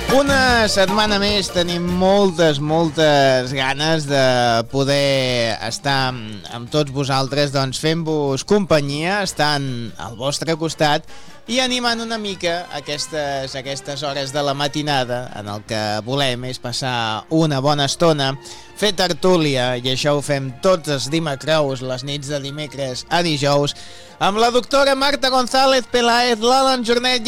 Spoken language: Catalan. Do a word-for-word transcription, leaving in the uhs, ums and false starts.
Una setmana més tenim moltes, moltes ganes de poder estar amb tots vosaltres, doncs fent-vos companyia, estant al vostre costat i animant una mica aquestes, aquestes hores de la matinada en el que volem és passar una bona estona, fer tertúlia, i això ho fem tots els dimecres, les nits de dimecres a dijous, amb la doctora Marta González Peláez, l'Alan Jornet